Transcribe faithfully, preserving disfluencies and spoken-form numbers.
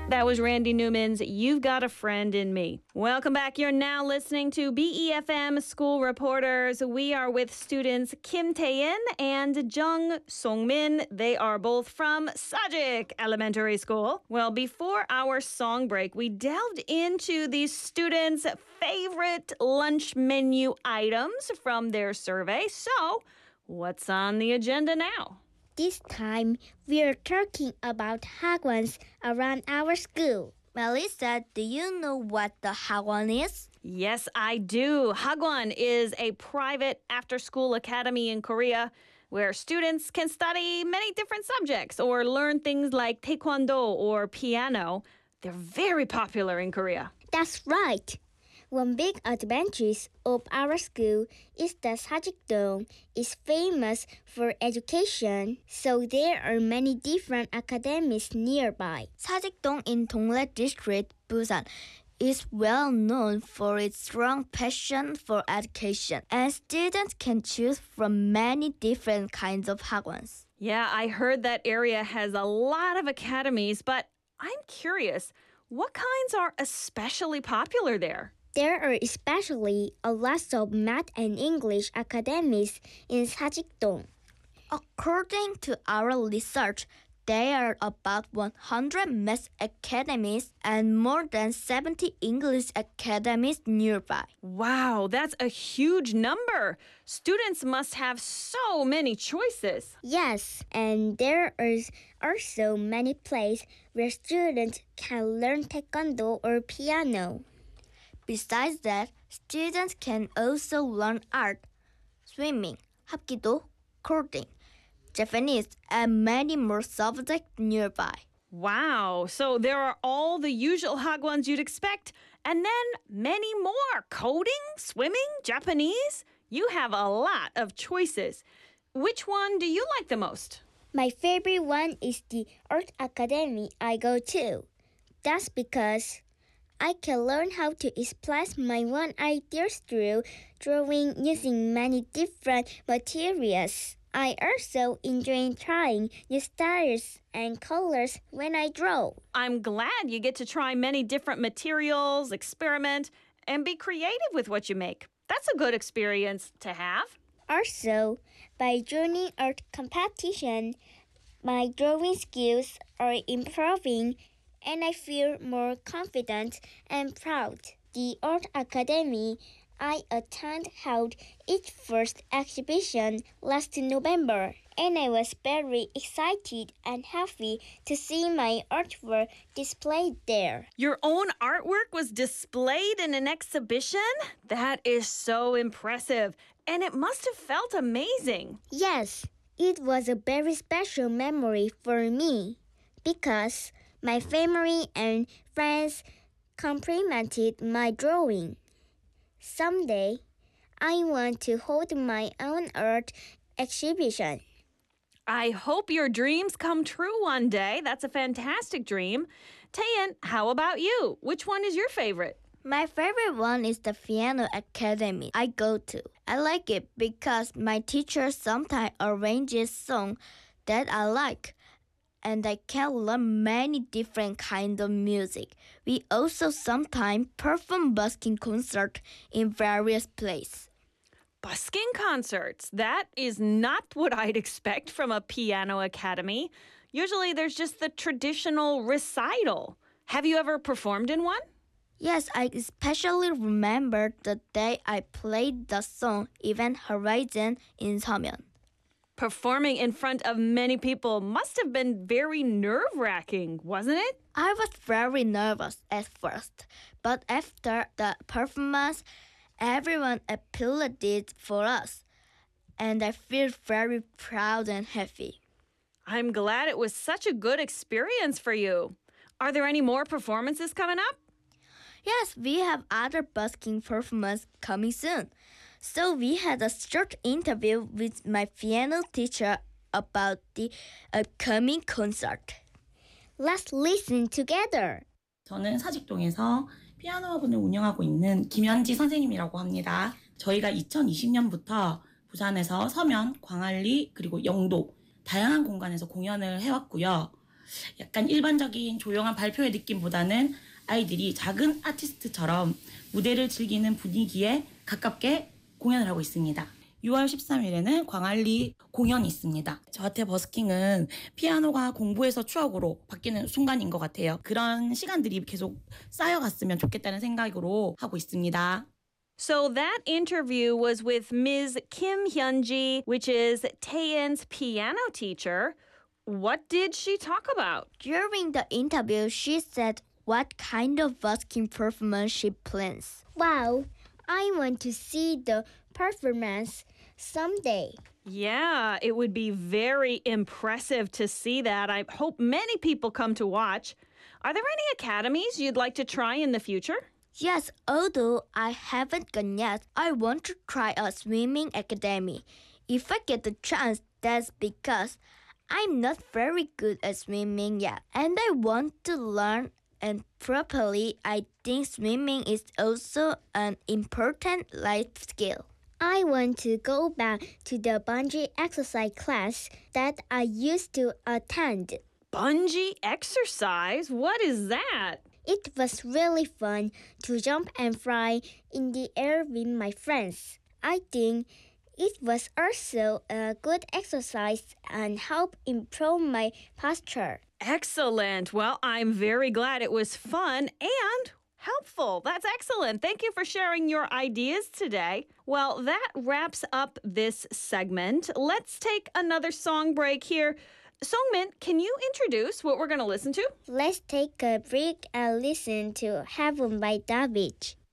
That was Randy Newman's You've Got a Friend in Me. Welcome back. You're now listening to B E F M School Reporters. We are with students Kim Tae-in and Jung Song-min. They are both from Sajik Elementary School. Well, before our song break, we delved into these students' favorite lunch menu items from their survey. So, what's on the agenda now? This time, we're talking about hagwons around our school. Melissa, do you know what the hagwon is? Yes, I do. Hagwon is a private after-school academy in Korea where students can study many different subjects or learn things like taekwondo or piano. They're very popular in Korea. That's right. One big advantage of our school is that Sajikdong is famous for education, so there are many different academies nearby. Sajikdong in Dongle District, Busan, is well known for its strong passion for education, and students can choose from many different kinds of hagwons. Yeah, I heard that area has a lot of academies, but I'm curious, what kinds are especially popular there? There are especially a lot of math and English academies in Sajikdong. According to our research, there are about one hundred math academies and more than seventy English academies nearby. Wow, that's a huge number. Students must have so many choices. Yes, and there are also many places where students can learn taekwondo or piano. Besides that, students can also learn art, swimming, hapkido, coding, Japanese, and many more subjects nearby. Wow, so there are all the usual hagwons you'd expect, and then many more. Coding, swimming, Japanese. You have a lot of choices. Which one do you like the most? My favorite one is the art academy I go to. That's because I can learn how to express my own ideas through drawing using many different materials. I also enjoy trying new styles and colors when I draw. I'm glad you get to try many different materials, experiment, and be creative with what you make. That's a good experience to have. Also, by joining art competition, my drawing skills are improving and I feel more confident and proud. The Art Academy I attend held its first exhibition last November, and I was very excited and happy to see my artwork displayed there. Your own artwork was displayed in an exhibition? That is so impressive, and it must have felt amazing. Yes, it was a very special memory for me because my family and friends complimented my drawing. Someday, I want to hold my own art exhibition. I hope your dreams come true one day. That's a fantastic dream. Tae-in, how about you? Which one is your favorite? My favorite one is the piano academy I go to. I like it because my teacher sometimes arranges songs that I like, and I can learn many different kinds of music. We also sometimes perform busking concerts in various places. Busking concerts? That is not what I'd expect from a piano academy. Usually there's just the traditional recital. Have you ever performed in one? Yes, I especially remember the day I played the song Event Horizon in Seomyeon. Performing in front of many people must have been very nerve-wracking, wasn't it? I was very nervous at first, but after the performance, everyone applauded for us, and I feel very proud and happy. I'm glad it was such a good experience for you. Are there any more performances coming up? Yes, we have other busking performances coming soon. So we had a short interview with my piano teacher about the upcoming concert. Let's listen together. 저는 사직동에서 피아노 학원을 운영하고 있는 김현지 선생님이라고 합니다. 저희가 이천이십 년부터 부산에서 서면, 광안리, 그리고 영도 다양한 공간에서 공연을 해왔고요. 약간 일반적인 조용한 발표의 느낌보다는 아이들이 작은 아티스트처럼 무대를 즐기는 분위기에 가깝게 공연을 하고 있습니다. 유월 십삼일에는 광안리 공연이 있습니다. 저한테 버스킹은 피아노가 공부에서 추억으로 바뀌는 순간인 것 같아요. 그런 시간들이 계속 쌓여갔으면 좋겠다는 생각으로 하고 있습니다. So that interview was with Miz Kim Hyunji, which is Taeyeon's piano teacher. What did she talk about? During the interview, she said what kind of busking performance she plans. Wow, I want to see the performance someday. Yeah, it would be very impressive to see that. I hope many people come to watch. Are there any academies you'd like to try in the future? Yes, although I haven't gone yet, I want to try a swimming academy. If I get the chance, that's because I'm not very good at swimming yet, and I want to learn and properly. I think swimming is also an important life skill. I want to go back to the bungee exercise class that I used to attend. Bungee exercise? What is that? It was really fun to jump and fly in the air with my friends. I think it was also a good exercise and helped improve my posture. Excellent. Well, I'm very glad it was fun and helpful. That's excellent. Thank you for sharing your ideas today. Well, that wraps up this segment. Let's take another song break here. Songmin, can you introduce what we're going to listen to? Let's take a break and listen to Heaven by David.